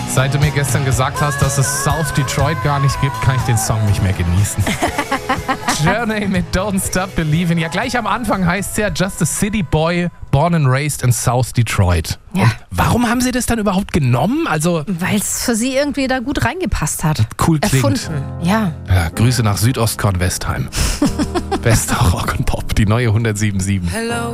Seit du mir gestern gesagt hast, dass es South Detroit gar nicht gibt, kann ich den Song nicht mehr genießen. Journey mit Don't Stop Believin'. Ja, gleich am Anfang heißt es ja Just a City Boy, born and raised in South Detroit. Ja. Und warum haben sie das dann überhaupt genommen? Also, Weil es für sie irgendwie da gut reingepasst hat. cool klingt. Erfunden. Ja. Ja, Grüße nach Südostkorn-Westheim. Bester Rock und Pop, die neue 107.7.